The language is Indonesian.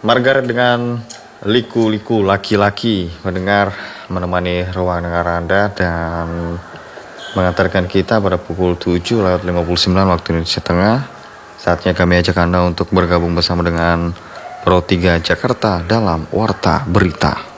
Margaret dengan liku-liku laki-laki menemani ruang dengar Anda dan mengantarkan kita pada pukul 7:59 waktu Indonesia Tengah. Saatnya kami ajak Anda untuk bergabung bersama dengan Pro 3 Jakarta dalam Warta Berita.